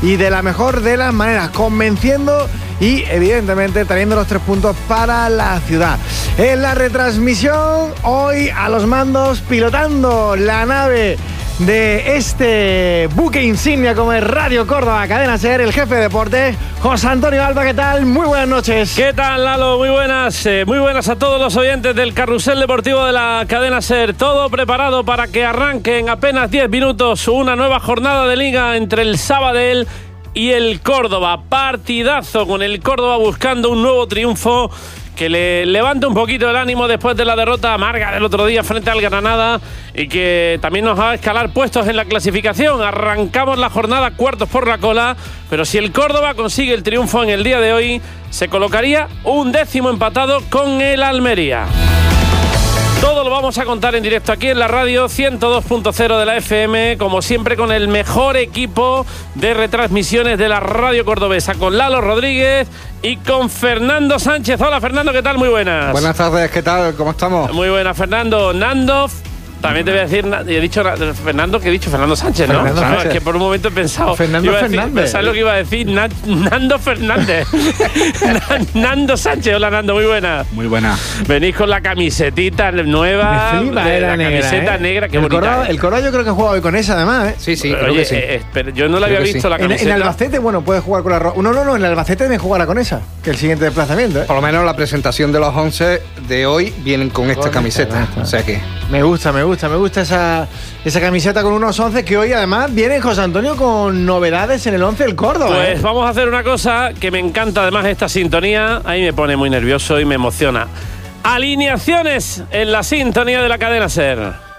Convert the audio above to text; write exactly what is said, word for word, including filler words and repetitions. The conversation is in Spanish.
y de la mejor de las maneras, convenciendo y evidentemente trayendo los tres puntos para la ciudad. En la retransmisión, hoy a los mandos, pilotando la nave de este buque insignia como es Radio Córdoba Cadena Ser, el jefe de deportes, José Antonio Alba. ¿Qué tal? Muy buenas noches. ¿Qué tal, Lalo? Muy buenas, eh, muy buenas a todos los oyentes del Carrusel Deportivo de la Cadena Ser. Todo preparado para que arranque en apenas diez minutos una nueva jornada de liga entre el Sabadell y el Córdoba. Partidazo con el Córdoba buscando un nuevo triunfo que le levante un poquito el ánimo después de la derrota amarga del otro día frente al Granada y que también nos va a escalar puestos en la clasificación. Arrancamos la jornada cuartos por la cola, pero si el Córdoba consigue el triunfo en el día de hoy, se colocaría un décimo empatado con el Almería. Todo lo vamos a contar en directo aquí en la radio ciento dos punto cero de la F M, como siempre con el mejor equipo de retransmisiones de la radio cordobesa, con Lalo Rodríguez y con Fernando Sánchez. Hola, Fernando, ¿qué tal? Muy buenas. Buenas tardes, ¿qué tal? ¿Cómo estamos? Muy buenas, Fernando. Nando, también te voy a decir, he dicho Fernando, que he dicho Fernando Sánchez, ¿no? Fernando Sánchez. Es que por un momento he pensado Fernando iba a decir, Fernández. ¿sabes lo que iba a decir? Na, Nando Fernández. Nando Sánchez. Hola, Nando, muy buena. Muy buena. Venís con la camisetita nueva. Me flipa, de eh, la la negra, camiseta eh. negra, qué el bonita. Córdoba, eh. el Córdoba yo creo que juega hoy con esa además, ¿eh? Sí, sí, creo Oye, que sí. eh, pero yo no la había Creo que visto sí. la En, camiseta. en Albacete, bueno, puede jugar con la roja. No, no, no, en Albacete me jugará con esa, que el siguiente desplazamiento, ¿eh? Por lo menos la presentación de los once de hoy vienen con esta Con camiseta. esta, O sea que Me gusta, me gusta, me gusta esa, esa camiseta con unos once que hoy además viene José Antonio con novedades en el once del Córdoba. Pues ¿eh? vamos a hacer una cosa que me encanta además esta sintonía. Ahí me pone muy nervioso y me emociona. Alineaciones en la sintonía de la Cadena Ser.